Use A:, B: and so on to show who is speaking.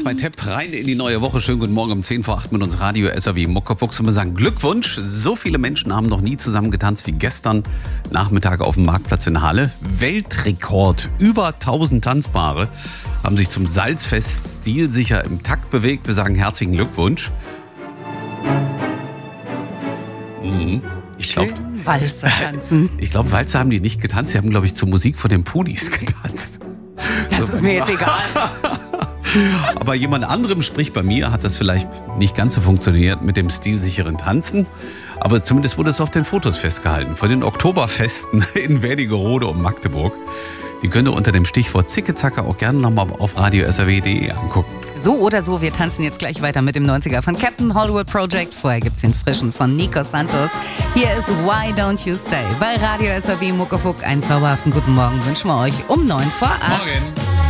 A: 102 Tepp rein in die neue Woche. Schönen guten Morgen um 10 vor 8 mit uns Radio SAW Muckerfuchs. Und wir sagen Glückwunsch. So viele Menschen haben noch nie zusammen getanzt wie gestern Nachmittag auf dem Marktplatz in Halle. Weltrekord. Über 1000 Tanzpaare haben sich zum Salzfest stilsicher im Takt bewegt. Wir sagen herzlichen Glückwunsch. Ich glaube,
B: Walzer tanzen.
A: Ich glaube, Walzer haben die nicht getanzt. Sie haben, glaube ich, zur Musik von den Pulis getanzt.
B: Das ist mir jetzt egal.
A: Aber jemand anderem, sprich bei mir, hat das vielleicht nicht ganz so funktioniert mit dem stilsicheren Tanzen. Aber zumindest wurde es auf den Fotos festgehalten. Von den Oktoberfesten in Wernigerode und Magdeburg. Die könnt ihr unter dem Stichwort Zicke-Zacke auch gerne nochmal auf radiosaw.de angucken.
B: So oder so, wir tanzen jetzt gleich weiter mit dem 90er von Captain Hollywood Project. Vorher gibt's den frischen von Nico Santos. Hier ist Why Don't You Stay bei Radio SAW Muckerfuck. Einen zauberhaften guten Morgen wünschen wir euch um 9 vor 8.
A: Morgen.